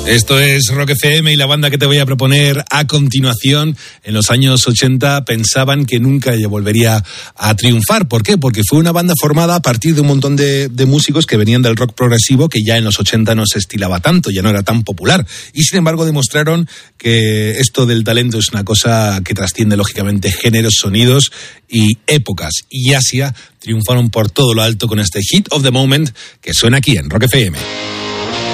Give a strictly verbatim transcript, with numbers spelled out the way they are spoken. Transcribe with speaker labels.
Speaker 1: Esto es Rock F M y la banda que te voy a proponer a continuación, en los años ochenta pensaban que nunca volvería a triunfar. ¿Por qué? Porque fue una banda formada a partir de un montón de, de músicos que venían del rock progresivo, que ya en los ochenta no se estilaba tanto, ya no era tan popular. Y sin embargo demostraron que esto del talento es una cosa que trasciende lógicamente géneros, sonidos y épocas. Y Asia triunfaron por todo lo alto con este Hit of the Moment que suena aquí en Rock F M.